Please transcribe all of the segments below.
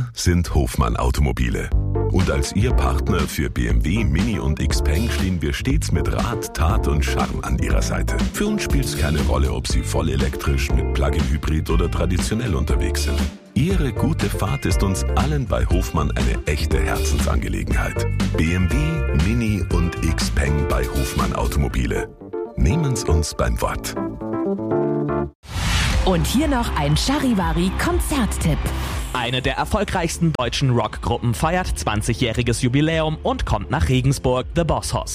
Wir sind Hofmann Automobile. Und als Ihr Partner für BMW, Mini und Xpeng stehen wir stets mit Rat, Tat und Charme an Ihrer Seite. Für uns spielt es keine Rolle, ob Sie voll elektrisch, mit Plug-in-Hybrid oder traditionell unterwegs sind. Ihre gute Fahrt ist uns allen bei Hofmann eine echte Herzensangelegenheit. BMW, Mini und Xpeng bei Hofmann Automobile. Nehmen's uns beim Wort. Und hier noch ein Charivari-Konzerttipp. Eine der erfolgreichsten deutschen Rockgruppen feiert 20-jähriges Jubiläum und kommt nach Regensburg, The Boss Hoss.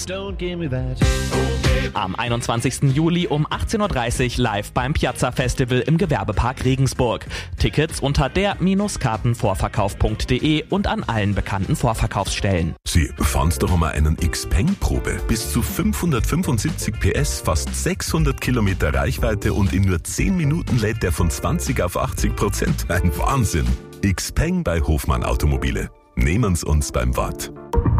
Am 21. Juli um 18.30 Uhr live beim Piazza Festival im Gewerbepark Regensburg. Tickets unter der-kartenvorverkauf.de und an allen bekannten Vorverkaufsstellen. Sie fahren's doch mal einen Xpeng-Probe. Bis zu 575 PS, fast 600 Kilometer Reichweite und in nur 10 Minuten lädt der von 20 auf 80%. Ein Wahnsinn! Xpeng bei Hofmann Automobile. Nehmen's uns beim Wort.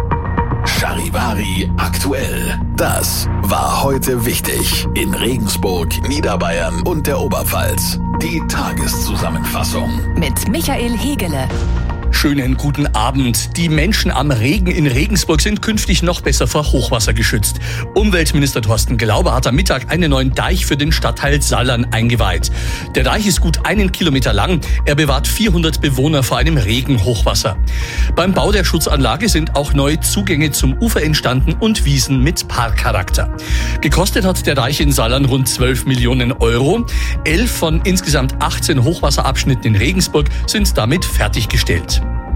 Charivari aktuell. Das war heute wichtig in Regensburg, Niederbayern und der Oberpfalz. Die Tageszusammenfassung Mit Michael Hegele. Schönen guten Abend. Die Menschen am Regen in Regensburg sind künftig noch besser vor Hochwasser geschützt. Umweltminister Thorsten Glauber hat am Mittag einen neuen Deich für den Stadtteil Sallern eingeweiht. Der Deich ist gut 1 Kilometer lang. Er bewahrt 400 Bewohner vor einem Regenhochwasser. Beim Bau der Schutzanlage sind auch neue Zugänge zum Ufer entstanden und Wiesen mit Parkcharakter. Gekostet hat der Deich in Sallern rund 12 Millionen Euro. 11 von insgesamt 18 Hochwasserabschnitten in Regensburg sind damit fertiggestellt.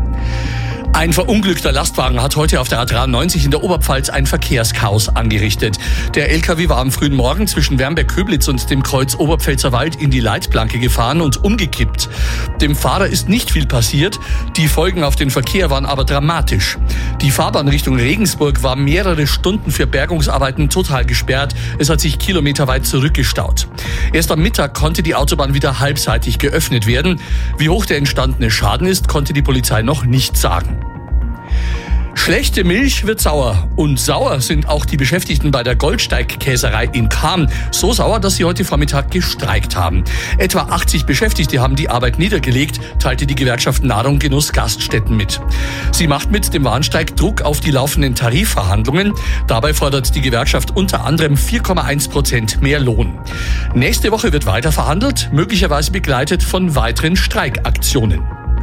Ein verunglückter Lastwagen hat heute auf der A93 in der Oberpfalz ein Verkehrschaos angerichtet. Der LKW war am frühen Morgen zwischen Wernberg-Köblitz und dem Kreuz Oberpfälzerwald in die Leitplanke gefahren und umgekippt. Dem Fahrer ist nicht viel passiert, die Folgen auf den Verkehr waren aber dramatisch. Die Fahrbahn Richtung Regensburg war mehrere Stunden für Bergungsarbeiten total gesperrt. Es hat sich kilometerweit zurückgestaut. Erst am Mittag konnte die Autobahn wieder halbseitig geöffnet werden. Wie hoch der entstandene Schaden ist, konnte die Polizei noch nicht sagen. Schlechte Milch wird sauer. Und sauer sind auch die Beschäftigten bei der Goldsteig-Käserei in Cham. So sauer, dass sie heute Vormittag gestreikt haben. Etwa 80 Beschäftigte haben die Arbeit niedergelegt, teilte die Gewerkschaft Nahrung Genuss Gaststätten mit. Sie macht mit dem Warnstreik Druck auf die laufenden Tarifverhandlungen. Dabei fordert die Gewerkschaft unter anderem 4,1% mehr Lohn. Nächste Woche wird weiter verhandelt, möglicherweise begleitet von weiteren Streikaktionen.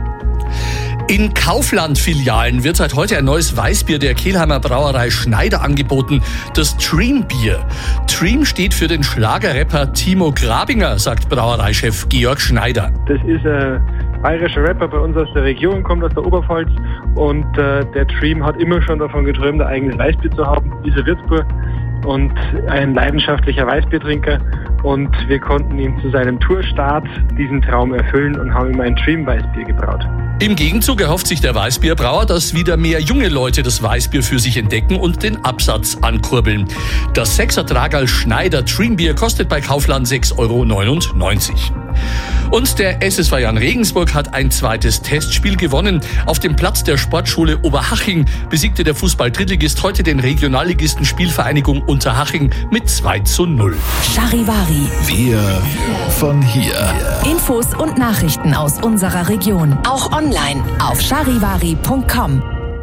In Kaufland-Filialen wird seit heute ein neues Weißbier der Kelheimer Brauerei Schneider angeboten, das Dream-Bier. Dream steht für den Schlagerrapper Timo Grabinger, sagt Brauereichef Georg Schneider. Das ist ein bayerischer Rapper bei uns aus der Region, kommt aus der Oberpfalz und der Dream hat immer schon davon geträumt, ein eigenes Weißbier zu haben, dieser Würzburg, und ein leidenschaftlicher Weißbiertrinker. Und wir konnten ihm zu seinem Tourstart diesen Traum erfüllen und haben ihm ein Dream-Weißbier gebraut. Im Gegenzug erhofft sich der Weißbierbrauer, dass wieder mehr junge Leute das Weißbier für sich entdecken und den Absatz ankurbeln. Das 6er-Tragerl Schneider Dreambier kostet bei Kaufland 6,99 €. Und der SSV Jan Regensburg hat ein zweites Testspiel gewonnen. Auf dem Platz der Sportschule Oberhaching besiegte der Fußball-Drittligist heute den Regionalligisten Spielvereinigung Unterhaching mit 2:0. Charivari. Wir von hier. Infos und Nachrichten aus unserer Region. Auch online auf charivari.com.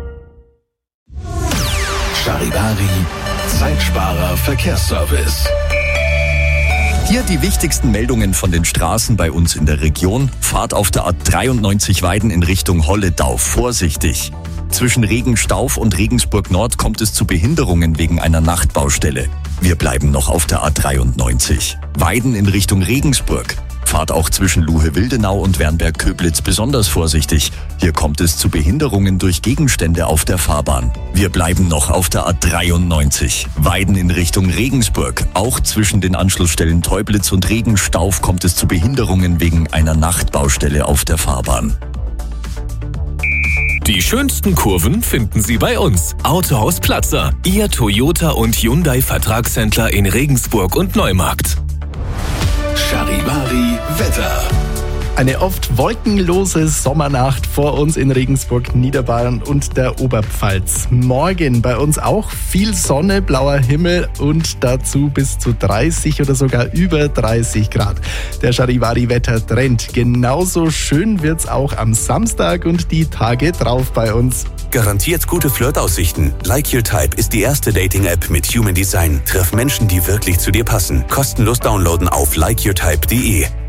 Charivari, Zeitsparer Verkehrsservice. Hier die wichtigsten Meldungen von den Straßen bei uns in der Region. Fahrt auf der A93 Weiden in Richtung Holledau vorsichtig. Zwischen Regenstauf und Regensburg Nord kommt es zu Behinderungen wegen einer Nachtbaustelle. Wir bleiben noch auf der A93. Weiden in Richtung Regensburg. Fahrt auch zwischen Luhe-Wildenau und Wernberg-Köblitz besonders vorsichtig. Hier kommt es zu Behinderungen durch Gegenstände auf der Fahrbahn. Wir bleiben noch auf der A93. Weiden in Richtung Regensburg. Auch zwischen den Anschlussstellen Teublitz und Regenstauf kommt es zu Behinderungen wegen einer Nachtbaustelle auf der Fahrbahn. Die schönsten Kurven finden Sie bei uns. Autohaus Platzer, Ihr Toyota und Hyundai Vertragshändler in Regensburg und Neumarkt. Charivari Wetter. Eine oft wolkenlose Sommernacht vor uns in Regensburg, Niederbayern und der Oberpfalz. Morgen bei uns auch viel Sonne, blauer Himmel und dazu bis zu 30 oder sogar über 30 Grad. Der Charivari-Wetter-Trend. Genauso schön wird's auch am Samstag und die Tage drauf bei uns. Garantiert gute Flirtaussichten. Like Your Type ist die erste Dating-App mit Human Design. Triff Menschen, die wirklich zu dir passen. Kostenlos downloaden auf likeyourtype.de.